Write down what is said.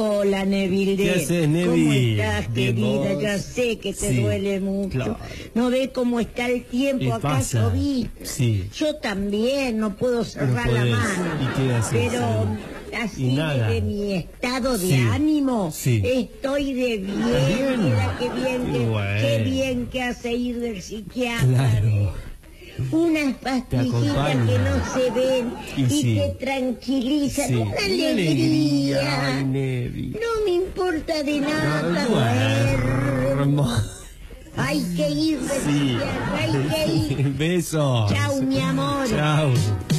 Hola, Neville. ¿Qué haces, Nevi? ¿Cómo estás, Bien, querida? vos. Ya sé que te Sí, duele mucho. claro. ¿No ves cómo está el tiempo ¿Qué acá, pasa? Jovita? Sí. Yo también no puedo cerrar la podés. mano. ¿Y qué haces? Pero Y así nada. de mi estado de Sí. ánimo, Sí. estoy de bien. ¿Bien? Mira qué bien, Bueno. qué bien que hace ir del psiquiatra. Claro. Unas pastillitas acompaña. que no se ven Y y sí. que tranquilizan. Sí. Una Qué alegría. Ay, Nevi. No me importa de nada, Duermo. hay que ir del Sí. psiquiatra, hay que ir. Besos. Chau, mi amor. Chau.